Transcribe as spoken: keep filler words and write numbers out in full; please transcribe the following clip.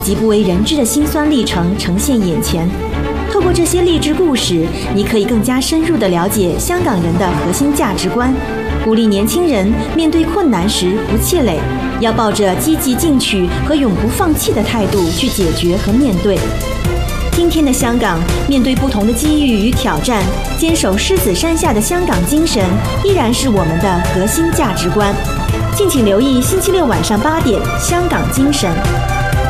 及不为人知的辛酸历程呈现眼前。透过这些励志故事，你可以更加深入地了解香港人的核心价值观，鼓励年轻人面对困难时不气馁，要抱着积极进取和永不放弃的态度去解决和面对。今天的香港，面对不同的机遇与挑战，坚守狮子山下的香港精神依然是我们的核心价值观。敬请留意星期六晚上八点《香港精神》。